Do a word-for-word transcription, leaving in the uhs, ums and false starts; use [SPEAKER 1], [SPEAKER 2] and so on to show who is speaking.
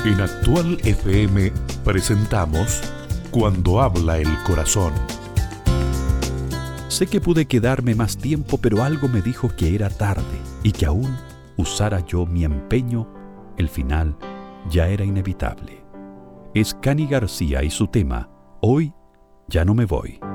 [SPEAKER 1] En Actual F M presentamos Cuando habla el corazón.
[SPEAKER 2] Sé que pude quedarme más tiempo, pero algo me dijo que era tarde y que aún usara yo mi empeño, el final ya era inevitable. Es Cani García y su tema Hoy ya no me voy.